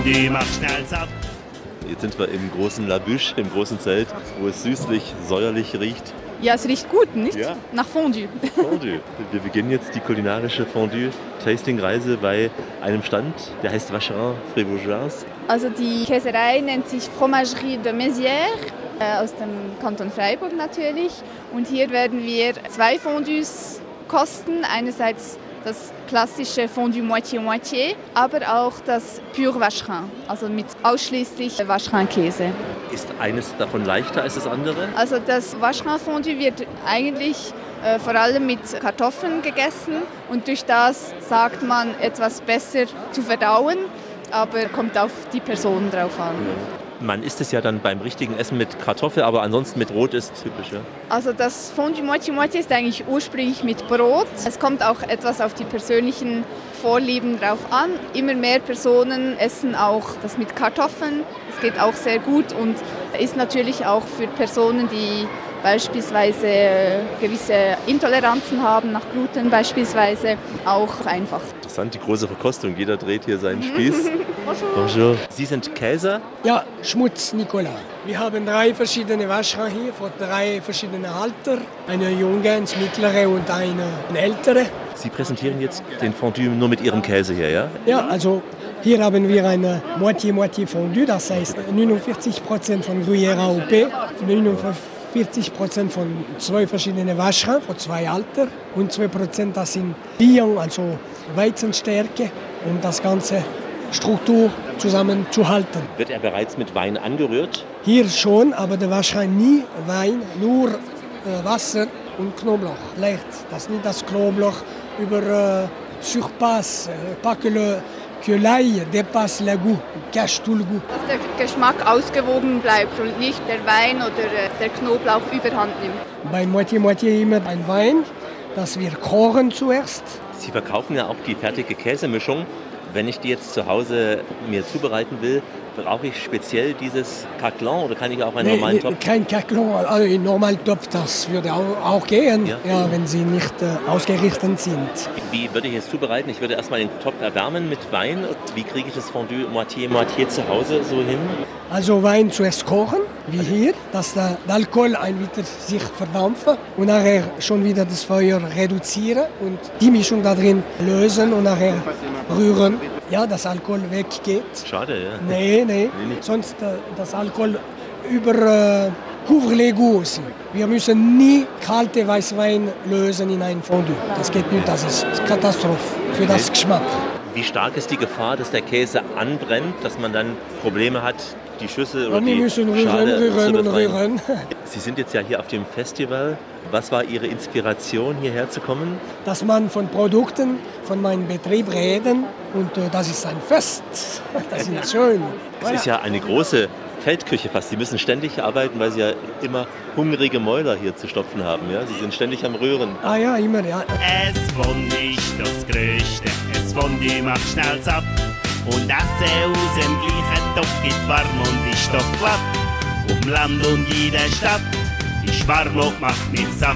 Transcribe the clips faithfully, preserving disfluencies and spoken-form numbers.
Fondue macht schnell satt. Jetzt sind wir im großen La Bûche, im großen Zelt, wo es süßlich, säuerlich riecht. Ja, es riecht gut, nicht? Ja. Nach Fondue. Fondue. Wir beginnen jetzt die kulinarische Fondue-Tasting-Reise bei einem Stand, der heißt Vacherin Fribourgeoise. Also die Käserei nennt sich Fromagerie de Mézières, äh, aus dem Kanton Freiburg natürlich. Und hier werden wir zwei Fondues kosten. Einerseits das klassische Fondue Moitié-Moitié, aber auch das Pur Vacherin, also mit ausschließlich Vacherin-Käse. Ist eines davon leichter als das andere? Also das Vacherin-Fondue wird eigentlich äh, vor allem mit Kartoffeln gegessen und durch das sagt man etwas besser zu verdauen, aber kommt auf die Person drauf an. Man isst es ja dann beim richtigen Essen mit Kartoffel, aber ansonsten mit Brot ist typisch. Ja? Also das Fondue Moitié-Moitié ist eigentlich ursprünglich mit Brot. Es kommt auch etwas auf die persönlichen Vorlieben drauf an. Immer mehr Personen essen auch das mit Kartoffeln. Es geht auch sehr gut und ist natürlich auch für Personen, die beispielsweise gewisse Intoleranzen haben, nach Gluten beispielsweise, auch einfach. Interessant, die große Verkostung. Jeder dreht hier seinen Spieß. Bonjour. Sie sind Käser? Ja, Schmutz Nicolas. Wir haben drei verschiedene Vacherin hier, von drei verschiedenen Alter. Eine junge, eine mittlere und eine ältere. Sie präsentieren jetzt den Fondue nur mit Ihrem Käse hier, ja? Ja, also hier haben wir eine Moitié-Moitié Fondue, das heißt neunundvierzig Prozent von Gruyère A O P, neunundvierzig Prozent von zwei verschiedenen Vacherin, von zwei Alter und zwei Prozent das sind Billon, also Weizenstärke, um das ganze Struktur zusammenzuhalten. Wird er bereits mit Wein angerührt? Hier schon, aber der Vacherin nie Wein, nur äh, Wasser und Knoblauch. Leicht, dass nicht das Knoblauch über äh, surpasse, äh, pas que le que l'ail dépasse le goût, cache tout le goût. Dass der Geschmack ausgewogen bleibt und nicht der Wein oder äh, der Knoblauch überhand nimmt. Bei Moitié-Moitié immer ein Wein, das wir kochen zuerst. Sie verkaufen ja auch die fertige Käsemischung. Wenn ich die jetzt zu Hause mir zubereiten will, brauche ich speziell dieses Caclan oder kann ich auch einen nee, normalen nee, Topf? Kein Caclan, also ein normaler Topf, das würde auch, auch gehen, ja. Ja, wenn sie nicht äh, ausgerichtet sind. Wie würde ich es zubereiten? Ich würde erstmal den Topf erwärmen mit Wein. Wie kriege ich das Fondue Moitié-Moitié zu Hause so hin? Also Wein zuerst kochen, wie hier, dass der Alkohol ein wieder sich verdampfen und nachher schon wieder das Feuer reduzieren und die Mischung da drin lösen und nachher rühren. Ja, das Alkohol weggeht. Schade, ja. Nee, nee. nee Sonst äh, das Alkohol über äh, couvre les goûts. Wir müssen nie kalte Weißwein lösen in ein Fondue. Das geht nicht, das ist Katastrophe für das Geschmack. Wie stark ist die Gefahr, dass der Käse anbrennt, dass man dann Probleme hat, die Schüssel oder ja, wir die müssen rühren, Schale rühren zu und befreien? rühren. Sie sind jetzt ja hier auf dem Festival. Was war Ihre Inspiration, hierher zu kommen? Dass man von Produkten von meinem Betrieb reden und äh, das ist ein Fest. Das ist schön. Es ist ja eine große Feldküche fast. Sie müssen ständig arbeiten, weil Sie ja immer hungrige Mäuler hier zu stopfen haben. Ja? Sie sind ständig am Rühren. Ah ja, immer, ja. Es Fondue ist das Größte, es Fondue macht schnell satt. Und Essen aus dem gleichen Topf gibt warm und ist doch glatt. Auf dem Land und in der Stadt ist warm und macht mich satt.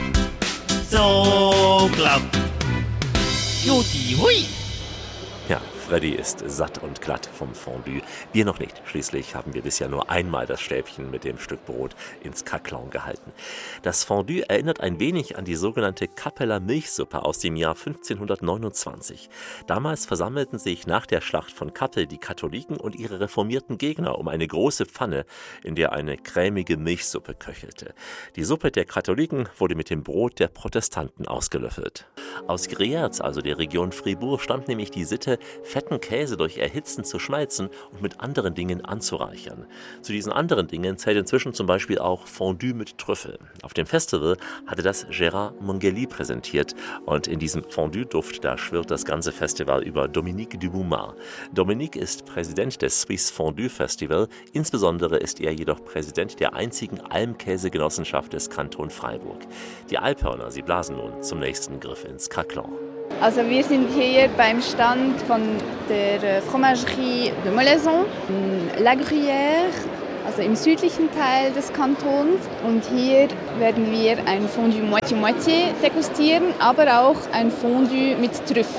So glatt. Juti, hui! Ja, Freddy ist satt und glatt vom Fondue. Wir noch nicht. Schließlich haben wir bisher nur einmal das Stäbchen mit dem Stück Brot ins Caclan gehalten. Das Fondue erinnert ein wenig an die sogenannte Kappeler Milchsuppe aus dem Jahr fünfzehnhundertneunundzwanzig. Damals versammelten sich nach der Schlacht von Kappel die Katholiken und ihre reformierten Gegner um eine große Pfanne, in der eine cremige Milchsuppe köchelte. Die Suppe der Katholiken wurde mit dem Brot der Protestanten ausgelöffelt. Aus Grierz, also der Region Fribourg, stammt nämlich die Sitte, fetten Käse durch Erhitzen zu schmelzen und mit anderen Dingen anzureichern. Zu diesen anderen Dingen zählt inzwischen zum Beispiel auch Fondue mit Trüffel. Auf dem Festival hatte das Gérard Mongeli präsentiert und in diesem Fondue-Duft, da schwirrt das ganze Festival über Dominique Duboumar. Dominique ist Präsident des Swiss Fondue Festival, insbesondere ist er jedoch Präsident der einzigen Almkäsegenossenschaft des Kanton Freiburg. Die Alphörner, sie blasen nun zum nächsten Griff ins Caclan. Also wir sind hier beim Stand von der Fromagerie de Molaison in La Gruyère, also im südlichen Teil des Kantons. Und hier werden wir ein Fondue Moitié-Moitié degustieren, aber auch ein Fondue mit Trüffel.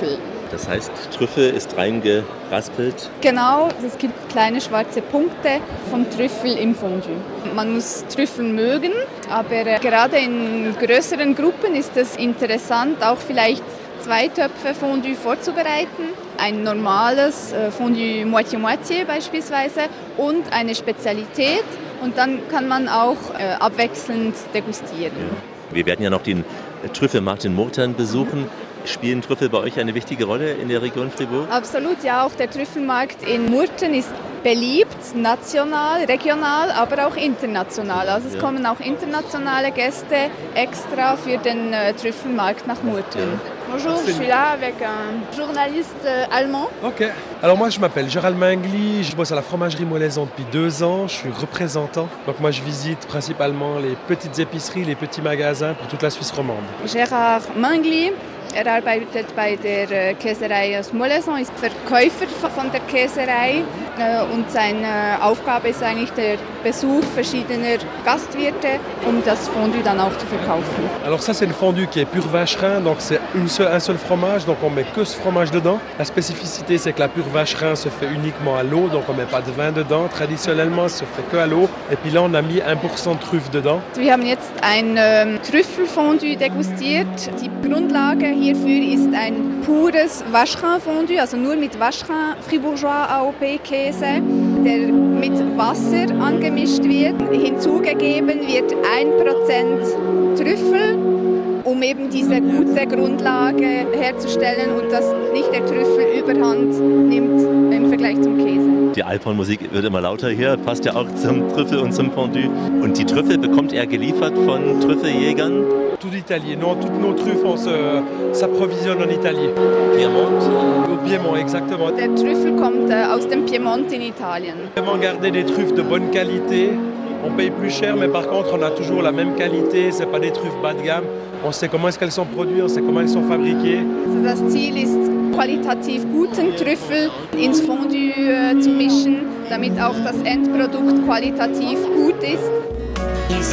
Das heißt, Trüffel ist reingeraspelt. Genau, es gibt kleine schwarze Punkte vom Trüffel im Fondue. Man muss Trüffel mögen, aber gerade in größeren Gruppen ist es interessant, auch vielleicht zwei Töpfe Fondue vorzubereiten. Ein normales Fondue Moitié-Moitié beispielsweise und eine Spezialität. Und dann kann man auch äh, abwechselnd degustieren. Ja. Wir werden ja noch den Trüffelmarkt in Murten besuchen. Spielen Trüffel bei euch eine wichtige Rolle in der Region Fribourg? Absolut, ja. Auch der Trüffelmarkt in Murten ist beliebt, national, regional, aber auch international. Also es ja. kommen auch internationale Gäste extra für den äh, Trüffelmarkt nach Murten. Ja. Bonjour, je suis là avec un journaliste allemand. Ok. Alors moi je m'appelle Gérald Mingli, je bosse à la fromagerie Molaison depuis deux ans, je suis représentant. Donc moi je visite principalement les petites épiceries, les petits magasins pour toute la Suisse romande. Gérard Mingli. Er arbeitet bei der Käserei aus Molaison, ist Verkäufer von der Käserei und seine Aufgabe ist eigentlich der Besuch verschiedener Gastwirte, um das Fondue dann auch zu verkaufen. Alors ça c'est une fondue qui est pur vacherin, donc c'est une seule, un seul fromage, donc on met que ce fromage dedans. La spécificité c'est que la pure vacherin se fait uniquement à l'eau, donc on met pas de vin dedans. Traditionnellement ça se fait que à l'eau. Et puis là on a mis un pour cent de truffe dedans. Wir haben jetzt ein ähm, Trüffelfondue degustiert. Die Grundlage hierfür ist ein pures Vacherin-Fondue, also nur mit Vacherin Fribourgeois A O P-Käse, der mit Wasser angemischt wird. Hinzugegeben wird ein Prozent Trüffel, um eben diese gute Grundlage herzustellen und dass nicht der Trüffel überhand nimmt im Vergleich zum Käse. Die Alphorn-Musik wird immer lauter hier, passt ja auch zum Trüffel und zum Fondue. Und die Trüffel bekommt er geliefert von Trüffeljägern? Tout d'Italie, non, toutes nos truffes on se, s'approvisionne en Italie. Piemont? Au Piemont, exactement. Der Trüffel kommt äh, aus dem Piemont in Italien. Vraiment garder des truffes de bonne qualité. On paye plus cher, mais par contre, on a toujours la même qualité. C'est pas des truffes bas de gamme. On sait comment est-ce qu'elles sont produites, on sait comment elles sont fabriquées. Also das Ziel ist, qualitativ guten Trüffel ins Fondue äh, zu mischen, damit auch das Endprodukt qualitativ gut ist.